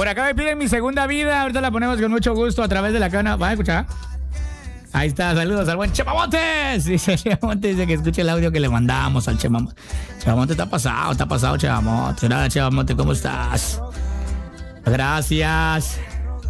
Por acá me piden mi segunda vida. Ahorita la ponemos con mucho gusto a través de la cana. ¿Va a escuchar? Ahí está, saludos al buen Chemamontes. Dice Chemamontes, dice que escuche el audio que le mandamos al Chemamontes. Chemamontes está pasado, Chemamontes. Nada, Chemamontes, ¿cómo estás? Gracias.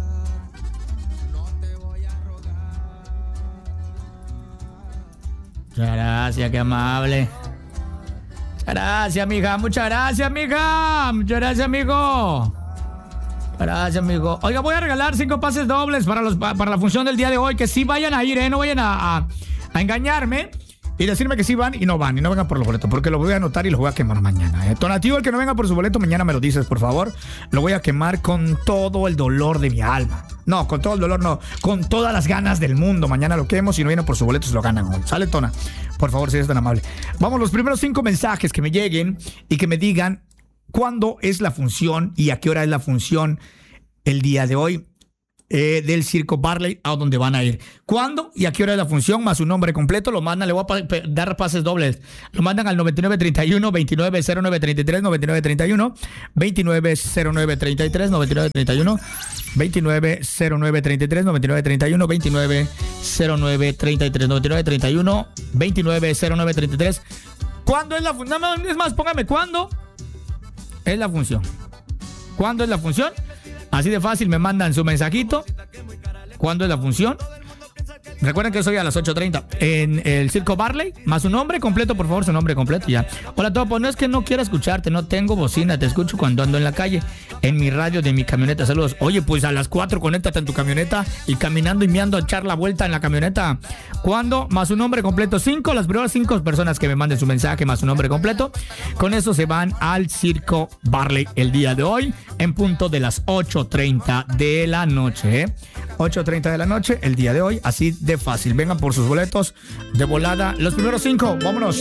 Muchas gracias, qué amable. Muchas gracias, mija. Muchas gracias, mija. Muchas gracias, amigo. Gracias, amigo. Oiga, voy a regalar 5 pases dobles para la función del día de hoy. Que sí vayan a ir, no vayan a engañarme y decirme que sí van y no vengan por los boletos, porque lo voy a anotar y los voy a quemar mañana. Donativo, el que no venga por su boleto, mañana me lo dices, por favor. Lo voy a quemar con todo el dolor de mi alma. No, con todo el dolor no, con todas las ganas del mundo. Mañana lo quemo, si no vienen por su boleto se lo ganan hoy. ¿Sale, Tona? Por favor, si eres tan amable. Vamos, los primeros 5 mensajes que me lleguen y que me digan cuándo es la función y a qué hora es la función el día de hoy del Circo Barley, a donde van a ir. ¿Cuándo y a qué hora es la función? Más su nombre completo, lo mandan, le voy a dar pases dobles. Lo mandan al 9931-290933, 9931-290933, 9931 290933, 9931 290933, 9931 290933. ¿Cuándo es la función? No, es más, póngame ¿cuándo es la función? ¿Cuándo es la función? Así de fácil, me mandan su mensajito. ¿Cuándo es la función? Recuerden que soy a las 8:30 en el Circo Barley. Más su nombre completo, por favor, su nombre completo ya. Hola, Topo, no es que no quiera escucharte, no tengo bocina, te escucho cuando ando en la calle, en mi radio de mi camioneta. Saludos. Oye, pues a las 4 conéctate en tu camioneta y caminando y me ando a echar la vuelta en la camioneta. ¿Cuándo? Más su nombre completo. 5, las primeras 5 personas que me manden su mensaje más su nombre completo. Con eso se van al Circo Barley el día de hoy, en punto de las 8:30 de la noche. 8:30 de la noche el día de hoy, así de fácil. Vengan por sus boletos de volada. Los primeros 5, vámonos.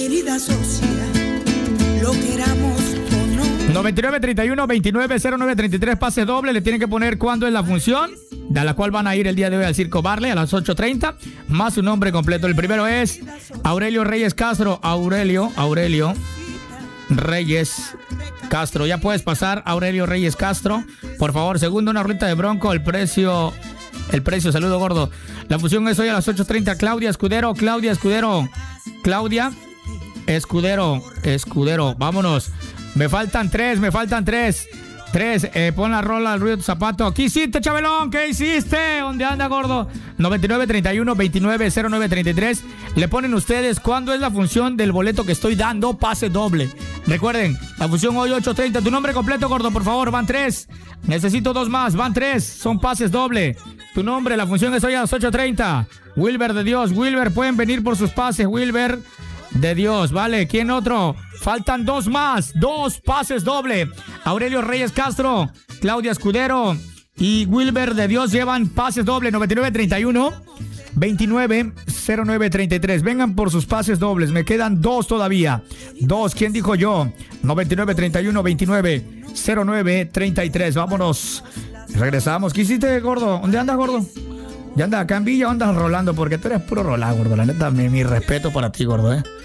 9931-290933, pase doble. Le tienen que poner cuándo es la función, de la cual van a ir el día de hoy al Circo Barley a las 8:30, más su nombre completo. El primero es Aurelio Reyes Castro. Aurelio Reyes Castro. Ya puedes pasar, Aurelio Reyes Castro. Por favor, segundo, una rolita de Bronco. El precio, saludo gordo. La función es hoy a las 8:30. Claudia Escudero. Vámonos. Me faltan tres. Pon la rola al ruido de tu zapato. ¿Qué hiciste, Chabelón? ¿Qué hiciste? ¿Dónde anda, gordo? 9931-290933. Le ponen ustedes cuándo es la función del boleto que estoy dando, pase doble. Recuerden, la función hoy 8:30. Tu nombre completo, gordo, por favor. Van 3. Necesito 2 más. Van 3. Son pases doble. Tu nombre, la función es hoy a las 8:30. Wilber de Dios. Wilber, pueden venir por sus pases. Wilber de Dios, vale. ¿Quién otro? Faltan 2 más. 2 pases doble. Aurelio Reyes Castro, Claudia Escudero y Wilber de Dios llevan pases doble. 9931-290933. Vengan por sus pases dobles. Me quedan 2 todavía. 2. ¿Quién dijo yo? 9931-290933. Vámonos. Regresamos. ¿Qué hiciste, gordo? ¿Dónde andas, gordo? ¿Ya andas acá en Villa o andas rolando? Porque tú eres puro rolar, gordo. La neta, mi respeto para ti, gordo,